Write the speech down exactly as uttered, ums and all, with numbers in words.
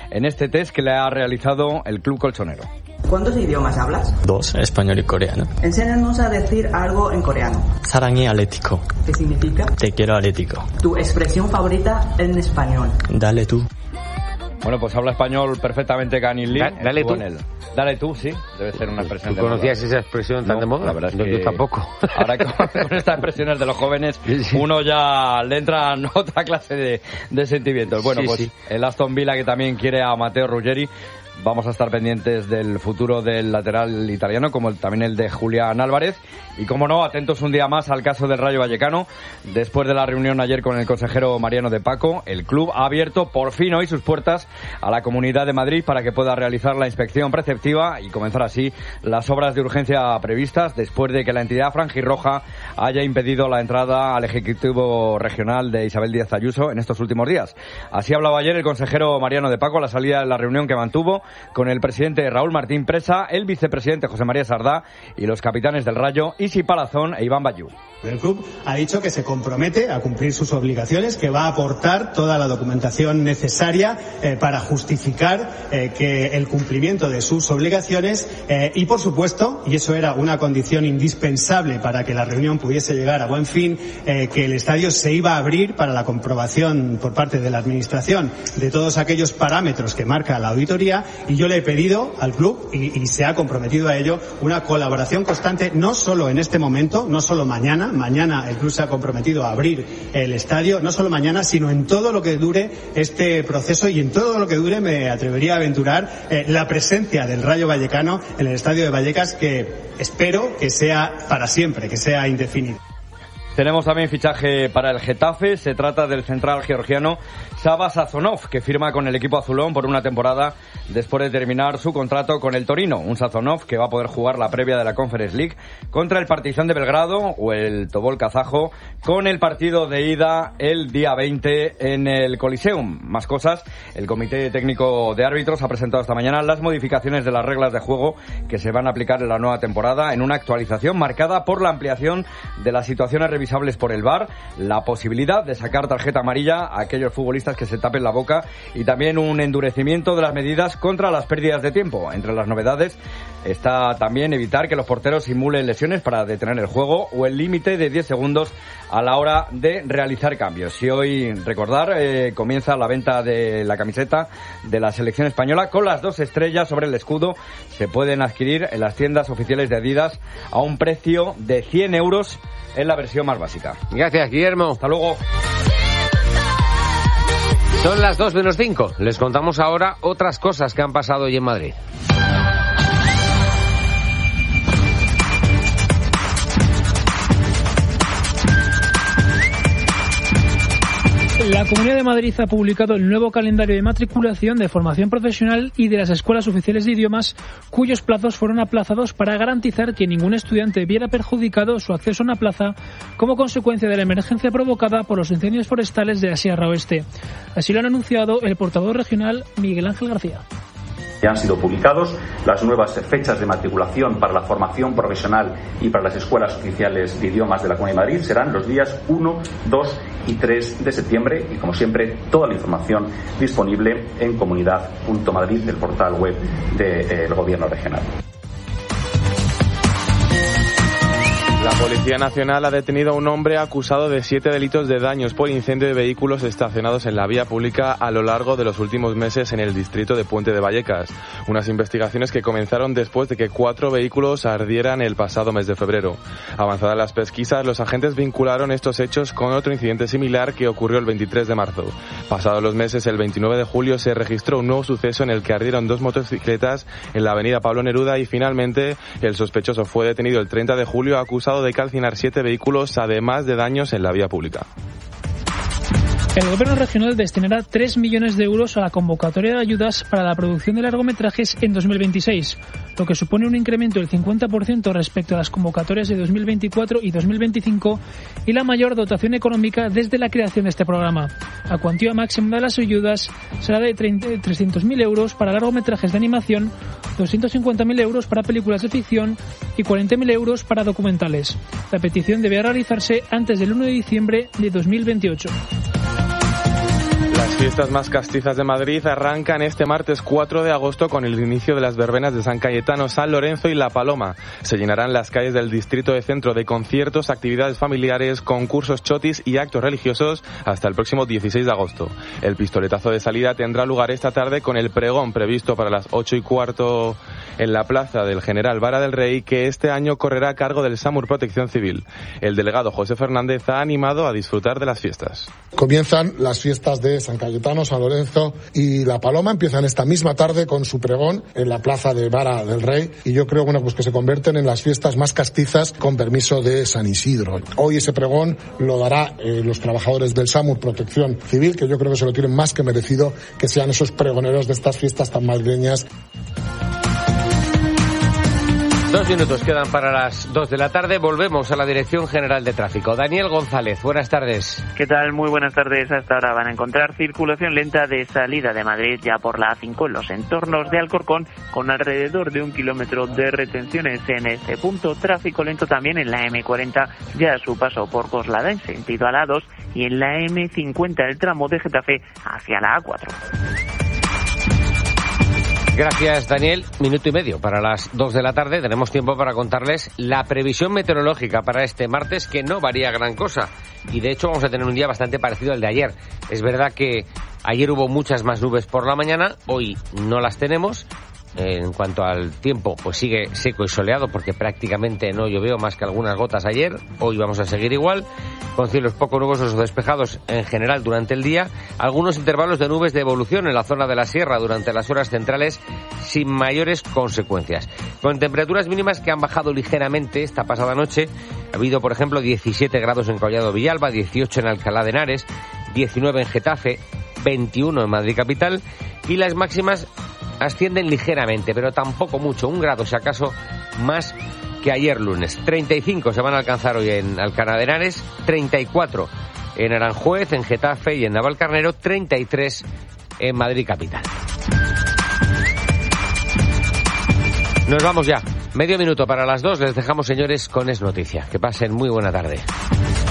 en este test que le ha realizado el club colchonero. ¿Cuántos idiomas hablas? Dos, español y coreano. Enséñanos a decir algo en coreano. 사랑해 Atlético. ¿Qué significa? Te quiero Atlético. ¿Tu expresión favorita en español? Dale tú. Bueno, pues habla español perfectamente Ganin Lee. Da, dale tú. Dale tú, sí. Debe ser una expresión ¿Tú de conocías moda. esa expresión tan No, de moda? la verdad es No, que yo tampoco. Ahora con, con estas expresiones de los jóvenes, uno ya le entra en otra clase de, de sentimientos. Bueno, Sí, pues sí. el Aston Villa, que también quiere a Matteo Ruggeri. Vamos a estar pendientes del futuro del lateral italiano, como el, también el de Julián Álvarez. Y, como no, atentos un día más al caso del Rayo Vallecano. Después de la reunión ayer con el consejero Mariano de Paco, el club ha abierto por fin hoy sus puertas a la Comunidad de Madrid para que pueda realizar la inspección preceptiva y comenzar así las obras de urgencia previstas después de que la entidad franjirroja haya impedido la entrada al Ejecutivo Regional de Isabel Díaz Ayuso en estos últimos días. Así hablaba ayer el consejero Mariano de Paco a la salida de la reunión que mantuvo con el presidente Raúl Martín Presa, el vicepresidente José María Sardá y los capitanes del Rayo, Isi Palazón e Iván Bayú. El club ha dicho que se compromete a cumplir sus obligaciones, que va a aportar toda la documentación necesaria eh, para justificar eh, que el cumplimiento de sus obligaciones eh, y, por supuesto, y eso era una condición indispensable para que la reunión pudiese llegar a buen fin, eh, que el estadio se iba a abrir para la comprobación por parte de la Administración de todos aquellos parámetros que marca la auditoría, y yo le he pedido al club, y, y se ha comprometido a ello, una colaboración constante, no solo en este momento, no solo mañana. Mañana el club se ha comprometido a abrir el estadio, no solo mañana, sino en todo lo que dure este proceso y en todo lo que dure, me atrevería a aventurar, eh, la presencia del Rayo Vallecano en el estadio de Vallecas, que espero que sea para siempre, que sea indefinido. Tenemos también fichaje para el Getafe. Se trata del central georgiano Sava Sazonov, que firma con el equipo azulón por una temporada después de terminar su contrato con el Torino. Un Sazonov que va a poder jugar la previa de la Conference League contra el Partizan de Belgrado o el Tobol kazajo, con el partido de ida el día veinte en el Coliseum. Más cosas, el Comité Técnico de Árbitros ha presentado esta mañana las modificaciones de las reglas de juego que se van a aplicar en la nueva temporada, en una actualización marcada por la ampliación de las situaciones revisables por el V A R, la posibilidad de sacar tarjeta amarilla a aquellos futbolistas que se tapen la boca y también un endurecimiento de las medidas contra las pérdidas de tiempo. Entre las novedades está también evitar que los porteros simulen lesiones para detener el juego o el límite de diez segundos a la hora de realizar cambios. Y hoy, recordar, eh, comienza la venta de la camiseta de la selección española con las dos estrellas sobre el escudo. Se pueden adquirir en las tiendas oficiales de Adidas a un precio de cien euros en la versión más básica. Gracias, Guillermo. Hasta luego. Son las dos menos cinco. Les contamos ahora otras cosas que han pasado hoy en Madrid. La Comunidad de Madrid ha publicado el nuevo calendario de matriculación de formación profesional y de las escuelas oficiales de idiomas, cuyos plazos fueron aplazados para garantizar que ningún estudiante viera perjudicado su acceso a una plaza como consecuencia de la emergencia provocada por los incendios forestales de la Sierra Oeste. Así lo ha anunciado el portavoz regional Miguel Ángel García. Ya han sido publicados las nuevas fechas de matriculación para la formación profesional y para las escuelas oficiales de idiomas de la Comunidad de Madrid. Serán los días uno, dos y tres de septiembre y, como siempre, toda la información disponible en comunidad punto madrid, del portal web del Gobierno regional. La Policía Nacional ha detenido a un hombre acusado de siete delitos de daños por incendio de vehículos estacionados en la vía pública a lo largo de los últimos meses en el distrito de Puente de Vallecas. Unas investigaciones que comenzaron después de que cuatro vehículos ardieran el pasado mes de febrero. Avanzadas las pesquisas, los agentes vincularon estos hechos con otro incidente similar que ocurrió el veintitrés de marzo. Pasados los meses, el veintinueve de julio, se registró un nuevo suceso en el que ardieron dos motocicletas en la avenida Pablo Neruda y finalmente el sospechoso fue detenido el treinta de julio acusado de calcinar siete vehículos, además de daños en la vía pública. El Gobierno regional destinará tres millones de euros a la convocatoria de ayudas para la producción de largometrajes en dos mil veintiséis, lo que supone un incremento del cincuenta por ciento respecto a las convocatorias de dos mil veinticuatro y dos mil veinticinco y la mayor dotación económica desde la creación de este programa. La cuantía máxima de las ayudas será de trescientos mil euros para largometrajes de animación, doscientos cincuenta mil euros para películas de ficción y cuarenta mil euros para documentales. La petición debe realizarse antes del uno de diciembre de dos mil veintiocho. Las Las fiestas más castizas de Madrid arrancan este martes cuatro de agosto con el inicio de las verbenas de San Cayetano, San Lorenzo y La Paloma. Se llenarán las calles del distrito de centro de conciertos, actividades familiares, concursos chotis y actos religiosos hasta el próximo dieciséis de agosto. El pistoletazo de salida tendrá lugar esta tarde con el pregón previsto para las ocho y cuarto en la plaza del General Vara del Rey, que este año correrá a cargo del SAMUR Protección Civil. El delegado José Fernández ha animado a disfrutar de las fiestas. Comienzan las fiestas de San Cayetano, San Lorenzo y La Paloma. Empiezan esta misma tarde con su pregón en la plaza de Vara del Rey y yo creo bueno, pues que se convierten en las fiestas más castizas con permiso de San Isidro. Hoy ese pregón lo dará eh, los trabajadores del SAMUR Protección Civil, que yo creo que se lo tienen más que merecido, que sean esos pregoneros de estas fiestas tan madrileñas. Dos minutos quedan para las dos de la tarde. Volvemos a la Dirección General de Tráfico. Daniel González, buenas tardes. ¿Qué tal? Muy buenas tardes. Hasta ahora van a encontrar circulación lenta de salida de Madrid ya por la A cinco en los entornos de Alcorcón, con alrededor de un kilómetro de retenciones en este punto. Tráfico lento también en la eme cuarenta, ya a su paso por Coslada en sentido a la A dos, y en la eme cincuenta el tramo de Getafe hacia la A cuatro. Gracias, Daniel. Minuto y medio para las dos de la tarde. Tenemos tiempo para contarles la previsión meteorológica para este martes, que no varía gran cosa. Y de hecho vamos a tener un día bastante parecido al de ayer. Es verdad que ayer hubo muchas más nubes por la mañana, hoy no las tenemos. En cuanto al tiempo, pues sigue seco y soleado porque prácticamente no llovió más que algunas gotas ayer. Hoy vamos a seguir igual, con cielos poco nubosos o despejados en general durante el día. Algunos intervalos de nubes de evolución en la zona de la sierra durante las horas centrales sin mayores consecuencias. Con temperaturas mínimas que han bajado ligeramente esta pasada noche. Ha habido, por ejemplo, diecisiete grados en Collado Villalba, dieciocho en Alcalá de Henares, diecinueve en Getafe, veintiuno en Madrid capital, y las máximas ascienden ligeramente, pero tampoco mucho, un grado si acaso más que ayer lunes. treinta y cinco se van a alcanzar hoy en Alcalá de Henares, treinta y cuatro en Aranjuez, en Getafe y en Navalcarnero, treinta y tres en Madrid capital. Nos vamos ya. Medio minuto para las dos. Les dejamos, señores, con Es Noticia. Que pasen muy buena tarde.